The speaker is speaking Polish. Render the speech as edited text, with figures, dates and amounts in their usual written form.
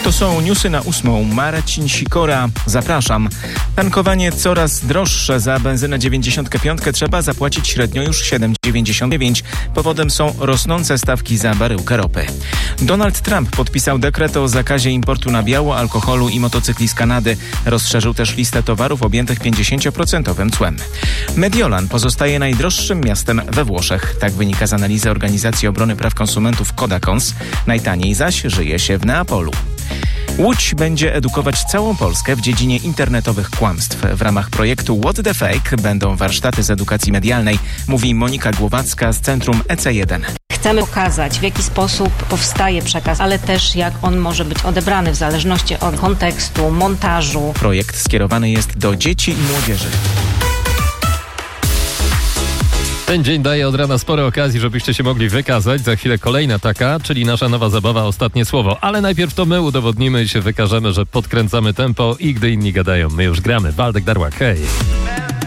To są newsy na 8. Marcin Sikora. Zapraszam. Tankowanie coraz droższe. Za benzynę 95 trzeba zapłacić średnio już 7,99. Powodem są rosnące stawki za baryłkę ropy. Donald Trump podpisał dekret o zakazie importu nabiału, alkoholu i motocykli z Kanady. Rozszerzył też listę towarów objętych 50% cłem. Mediolan pozostaje najdroższym miastem we Włoszech. Tak wynika z analizy Organizacji Obrony Praw Konsumentów Kodakons. Najtaniej zaś żyje się w Neapolu. Łódź będzie edukować całą Polskę w dziedzinie internetowych kłamstw. W ramach projektu What the Fake będą warsztaty z edukacji medialnej, mówi Monika Głowacka z Centrum EC1. Chcemy pokazać, w jaki sposób powstaje przekaz, ale też jak on może być odebrany w zależności od kontekstu, montażu. Projekt skierowany jest do dzieci i młodzieży. Ten dzień daje od rana sporo okazji, żebyście się mogli wykazać. Za chwilę kolejna taka, czyli nasza nowa zabawa Ostatnie Słowo. Ale najpierw to my udowodnimy i się wykażemy, że podkręcamy tempo i gdy inni gadają, my już gramy. Waldek Darłak, hej!